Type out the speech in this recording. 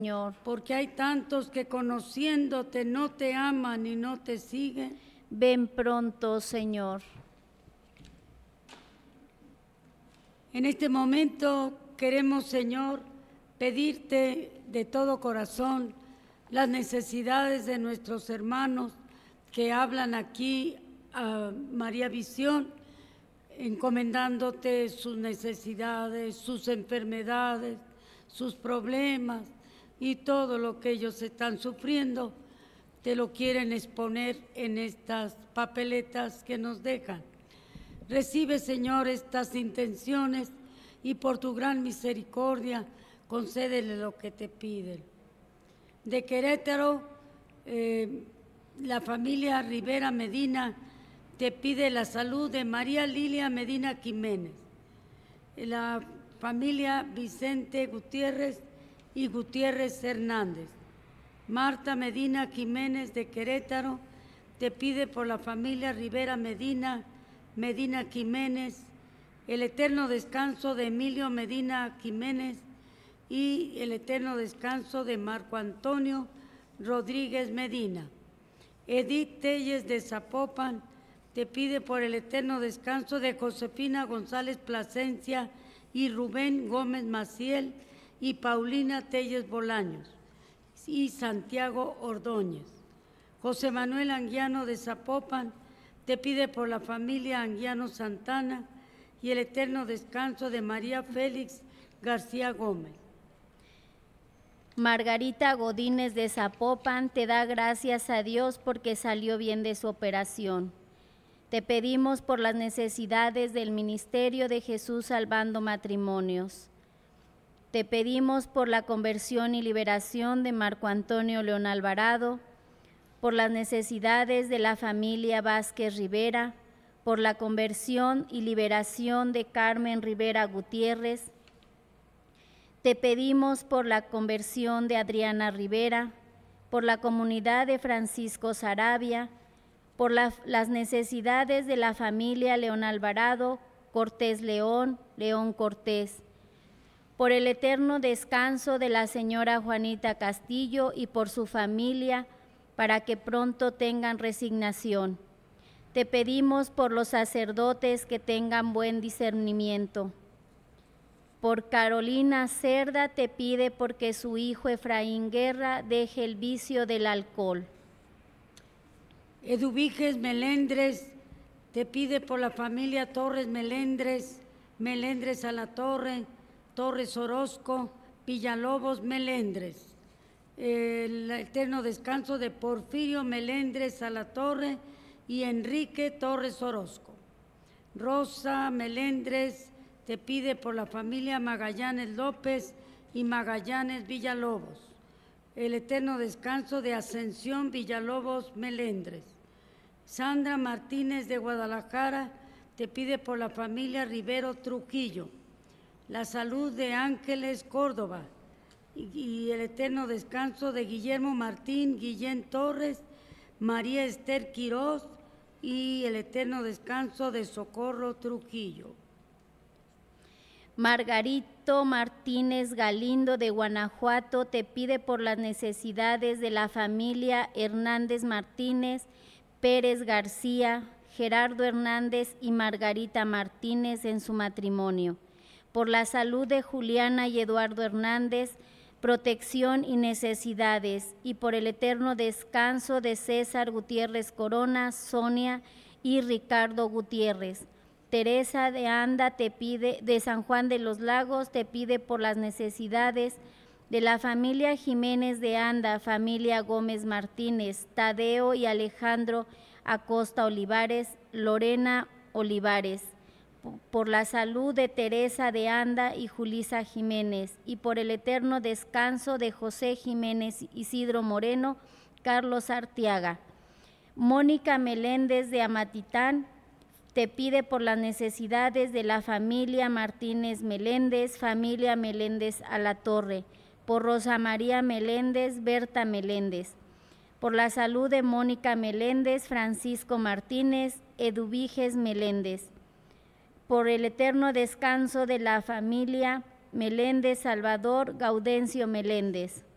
Señor. Porque hay tantos que conociéndote no te aman y no te siguen. Ven pronto, Señor. En este momento queremos, Señor, pedirte de todo corazón las necesidades de nuestros hermanos que hablan aquí a María Visión, encomendándote sus necesidades, sus enfermedades, sus problemas y todo lo que ellos están sufriendo, te lo quieren exponer en estas papeletas que nos dejan. Recibe, Señor, estas intenciones y por tu gran misericordia concédele lo que te piden. De Querétaro, la familia Rivera Medina te pide la salud de María Lilia Medina Jiménez. La familia Vicente Gutiérrez y Gutiérrez Hernández. Marta Medina Jiménez de Querétaro te pide por la familia Rivera Medina Jiménez, el eterno descanso de Emilio Medina Jiménez y el eterno descanso de Marco Antonio Rodríguez Medina. Edith Telles de Zapopan te pide por el eterno descanso de Josefina González Plasencia y Rubén Gómez Maciel y Paulina Telles Bolaños y Santiago Ordóñez. José Manuel Anguiano de Zapopan te pide por la familia Anguiano Santana y el eterno descanso de María Félix García Gómez. Margarita Godínez de Zapopan te da gracias a Dios porque salió bien de su operación. Te pedimos por las necesidades del ministerio de Jesús Salvando Matrimonios. Te pedimos por la conversión y liberación de Marco Antonio León Alvarado, por las necesidades de la familia Vázquez Rivera, por la conversión y liberación de Carmen Rivera Gutiérrez. Te pedimos por la conversión de Adriana Rivera, por la comunidad de Francisco Sarabia, por las necesidades de la familia León Alvarado, Cortés León, León Cortés, por el eterno descanso de la señora Juanita Castillo y por su familia, para que pronto tengan resignación. Te pedimos por los sacerdotes que tengan buen discernimiento. Por Carolina Cerda te pide porque su hijo Efraín Guerra deje el vicio del alcohol. Eduviges Melendres te pide por la familia Torres Melendres, Melendres a la Torre, Torres Orozco, Villalobos Melendres. El eterno descanso de Porfirio Melendres a la Torre y Enrique Torres Orozco. Rosa Melendres te pide por la familia Magallanes López y Magallanes Villalobos, el eterno descanso de Ascensión Villalobos Melendres. Sandra Martínez de Guadalajara te pide por la familia Rivero Trujillo, la salud de Ángeles Córdoba y el eterno descanso de Guillermo Martín Guillén Torres, María Esther Quirós y el eterno descanso de Socorro Trujillo. Margarito Martínez Galindo de Guanajuato te pide por las necesidades de la familia Hernández Martínez, Pérez García, Gerardo Hernández y Margarita Martínez en su matrimonio, por la salud de Juliana y Eduardo Hernández, protección y necesidades, y por el eterno descanso de César Gutiérrez Corona, Sonia y Ricardo Gutiérrez. Teresa de Anda te pide, de San Juan de los Lagos, te pide por las necesidades de la familia Jiménez de Anda, familia Gómez Martínez, Tadeo y Alejandro Acosta Olivares, Lorena Olivares, por la salud de Teresa de Anda y Julisa Jiménez, y por el eterno descanso de José Jiménez, Isidro Moreno, Carlos Arteaga. Mónica Meléndez de Amatitán te pide por las necesidades de la familia Martínez Meléndez, familia Meléndez a la Torre, por Rosa María Meléndez, Berta Meléndez, por la salud de Mónica Meléndez, Francisco Martínez, Eduviges Meléndez, por el eterno descanso de la familia Meléndez Salvador Gaudencio Meléndez.